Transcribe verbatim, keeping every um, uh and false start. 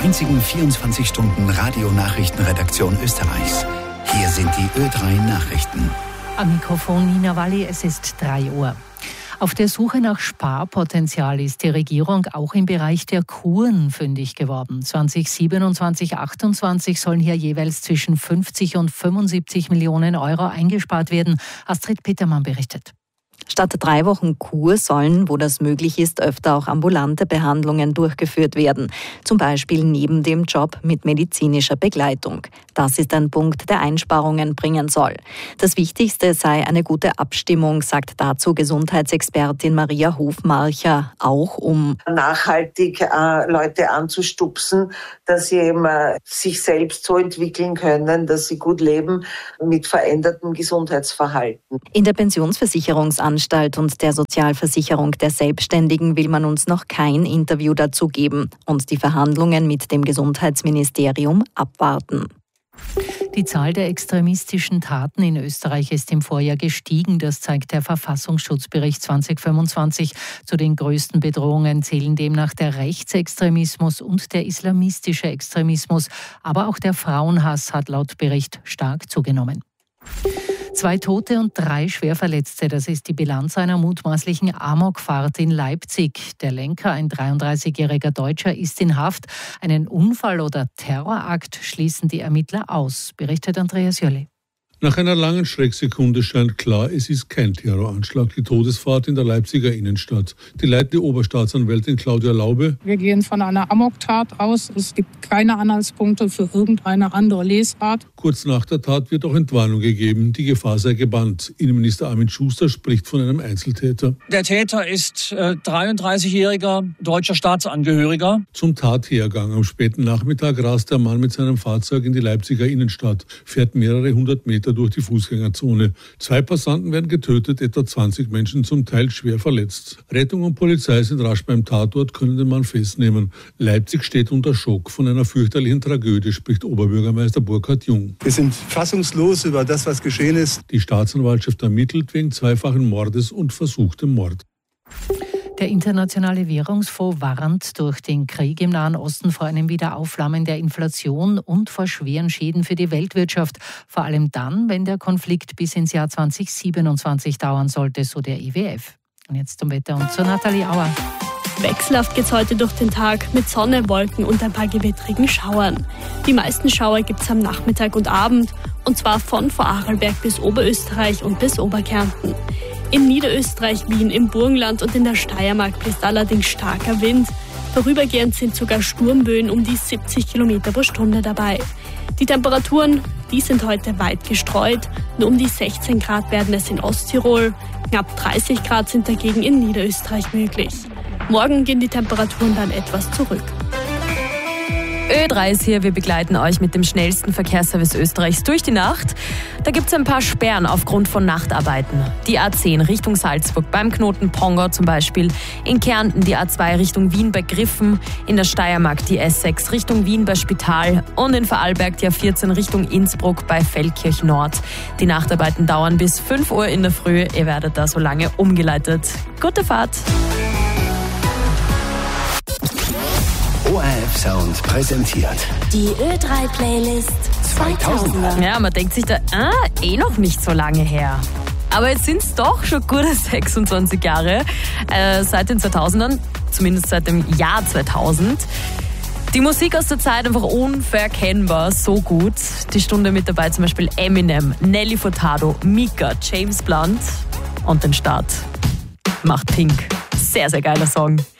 einzigen vierundzwanzig Stunden Radionachrichtenredaktion Österreichs. Hier sind die Ö drei Nachrichten. Am Mikrofon Nina Walli, es ist drei Uhr. Auf der Suche nach Sparpotenzial ist die Regierung auch im Bereich der Kuren fündig geworden. zwanzig siebenundzwanzig achtundzwanzig sollen hier jeweils zwischen fünfzig und fünfundsiebzig Millionen Euro eingespart werden. Astrid Petermann berichtet. Statt drei Wochen Kur sollen, wo das möglich ist, öfter auch ambulante Behandlungen durchgeführt werden. Zum Beispiel neben dem Job mit medizinischer Begleitung. Das ist ein Punkt, der Einsparungen bringen soll. Das Wichtigste sei eine gute Abstimmung, sagt dazu Gesundheitsexpertin Maria Hofmarcher, auch um nachhaltig äh, Leute anzustupsen, dass sie eben, äh, sich selbst so entwickeln können, dass sie gut leben mit verändertem Gesundheitsverhalten. In der Pensionsversicherungsanstalt und der Sozialversicherung der Selbstständigen will man uns noch kein Interview dazu geben und die Verhandlungen mit dem Gesundheitsministerium abwarten. Die Zahl der extremistischen Taten in Österreich ist im Vorjahr gestiegen. Das zeigt der Verfassungsschutzbericht zwanzig fünfundzwanzig. Zu den größten Bedrohungen zählen demnach der Rechtsextremismus und der islamistische Extremismus. Aber auch der Frauenhass hat laut Bericht stark zugenommen. Zwei Tote und drei Schwerverletzte, das ist die Bilanz einer mutmaßlichen Amokfahrt in Leipzig. Der Lenker, ein dreiunddreißigjähriger Deutscher, ist in Haft. Einen Unfall oder Terrorakt schließen die Ermittler aus, berichtet Andreas Jölli. Nach einer langen Schrecksekunde scheint klar, es ist kein Terroranschlag, die Todesfahrt in der Leipziger Innenstadt. Die leitende Oberstaatsanwältin Claudia Laube: Wir gehen von einer Amoktat aus. Es gibt keine Anhaltspunkte für irgendeine andere Lesart. Kurz nach der Tat wird auch Entwarnung gegeben, die Gefahr sei gebannt. Innenminister Armin Schuster spricht von einem Einzeltäter. Der Täter ist äh, dreiunddreißigjähriger deutscher Staatsangehöriger. Zum Tathergang am späten Nachmittag rast der Mann mit seinem Fahrzeug in die Leipziger Innenstadt, fährt mehrere hundert Meter durch die Fußgängerzone. Zwei Passanten werden getötet, etwa zwanzig Menschen zum Teil schwer verletzt. Rettung und Polizei sind rasch beim Tatort, können den Mann festnehmen. Leipzig steht unter Schock. Von einer fürchterlichen Tragödie spricht Oberbürgermeister Burkhard Jung. Wir sind fassungslos über das, was geschehen ist. Die Staatsanwaltschaft ermittelt wegen zweifachen Mordes und versuchtem Mord. Der Internationale Währungsfonds warnt durch den Krieg im Nahen Osten vor einem Wiederaufflammen der Inflation und vor schweren Schäden für die Weltwirtschaft. Vor allem dann, wenn der Konflikt bis ins Jahr zwanzig siebenundzwanzig dauern sollte, so der I W F. Und jetzt zum Wetter und zu Nathalie Auer. Wechselhaft geht's heute durch den Tag mit Sonne, Wolken und ein paar gewittrigen Schauern. Die meisten Schauer gibt's am Nachmittag und Abend, und zwar von Vorarlberg bis Oberösterreich und bis Oberkärnten. In Niederösterreich, Wien, im Burgenland und in der Steiermark bläst allerdings starker Wind. Vorübergehend sind sogar Sturmböen um die siebzig Kilometer pro Stunde dabei. Die Temperaturen, die sind heute weit gestreut. Nur um die sechzehn Grad werden es in Osttirol. Knapp dreißig Grad sind dagegen in Niederösterreich möglich. Morgen gehen die Temperaturen dann etwas zurück. Ö drei ist hier, wir begleiten euch mit dem schnellsten Verkehrsservice Österreichs durch die Nacht. Da gibt es ein paar Sperren aufgrund von Nachtarbeiten. Die A zehn Richtung Salzburg beim Knoten Pongau zum Beispiel. In Kärnten die A zwei Richtung Wien bei Griffen. In der Steiermark die S sechs Richtung Wien bei Spital. Und in Vorarlberg die A vierzehn Richtung Innsbruck bei Feldkirch Nord. Die Nachtarbeiten dauern bis fünf Uhr in der Früh. Ihr werdet da so lange umgeleitet. Gute Fahrt! O R F Sound präsentiert die Ö drei Playlist zweitausender. Ja, man denkt sich da, ah, eh noch nicht so lange her. Aber jetzt sind es doch schon gute sechsundzwanzig Jahre äh, seit den zweitausendern, zumindest seit dem Jahr zweitausend. Die Musik aus der Zeit einfach unverkennbar, so gut. Die Stunde mit dabei zum Beispiel Eminem, Nelly Furtado, Mika, James Blunt und den Start macht Pink. Sehr, sehr geiler Song.